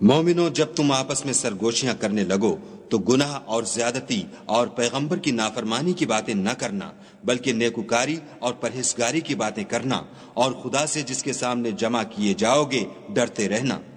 मोमिनो, जब तुम आपस में सरगोशियां करने लगो तो गुनाह और ज्यादती और पैगंबर की नाफरमानी की बातें न करना, बल्कि नेकुकारी और परहेजगारी की बातें करना और खुदा से जिसके सामने जमा किए जाओगे डरते रहना।